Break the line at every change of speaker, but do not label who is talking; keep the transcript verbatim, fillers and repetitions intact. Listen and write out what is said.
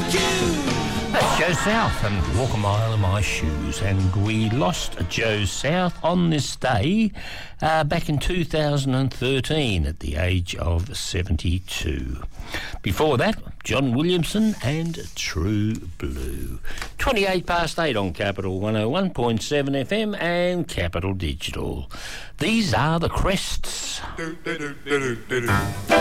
That's Joe South and Walk a Mile in My Shoes. And we lost Joe South on this day uh, back in two thousand thirteen at the age of seventy-two. Before that, John Williamson and True Blue. twenty-eight past eight on Capital one oh one point seven F M and Capital Digital. These are the Crests.